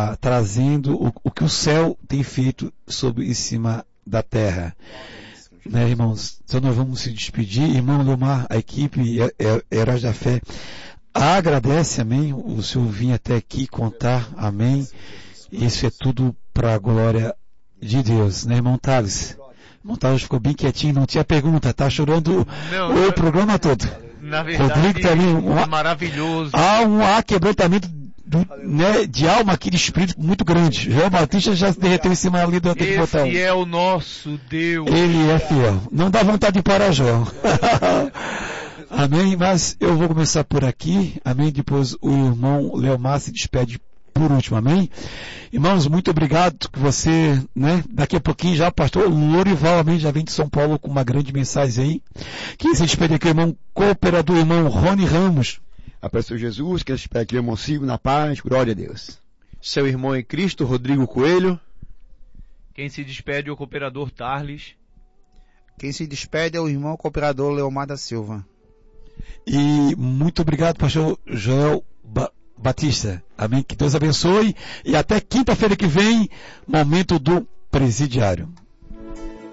trazendo o que o céu tem feito em cima da terra. Né, irmãos? Então nós vamos se despedir. Irmão Leomar, a equipe Heróis da Fé agradece, amém, o senhor vir até aqui contar, amém. Isso é tudo para a glória de Deus, né, irmão Thales? Irmão Thales ficou bem quietinho, não tinha pergunta, tá chorando o programa todo. Na verdade, Rodrigo tá ali, é maravilhoso. Há quebrantamento né, de alma aqui, de espírito muito grande. João Batista já se derreteu em cima ali daquele botão. Esse é o nosso Deus. Ele é fiel. Não dá vontade de parar, João. Amém? Mas eu vou começar por aqui. Amém? Depois o irmão Leomar se despede por último. Amém? Irmãos, muito obrigado que você, né? Daqui a pouquinho já o pastor Lorival, amém? Já vem de São Paulo com uma grande mensagem aí. Quem se despede aqui, irmão cooperador, irmão Rony Ramos. A pessoa Jesus, que espera aqui, irmão Silvio, na paz, glória a Deus. Seu irmão em Cristo, Rodrigo Coelho. Quem se despede é o cooperador Tarles. Quem se despede é o irmão cooperador Leomar da Silva. E muito obrigado, pastor Joel Batista. Amém? Que Deus abençoe. E até quinta-feira que vem, momento do presidiário.